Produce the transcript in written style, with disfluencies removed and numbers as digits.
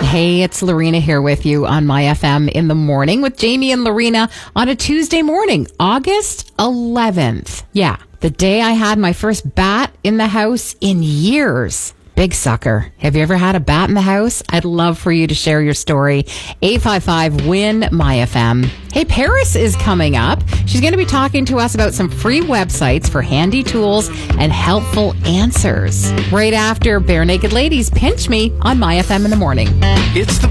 Hey, it's Lorena here with you on My FM in the morning with Jamie and Lorena on a Tuesday morning, August 11th. Yeah, the day I had my first bat in the house in years. Big sucker. Have you ever had a bat in the house? I'd love for you to share your story. 855-WIN-MY-FM. Hey, Paris is coming up. She's going to be talking to us about some free websites for handy tools and helpful answers. Right after Bare Naked Ladies Pinch Me on My FM in the morning. It's the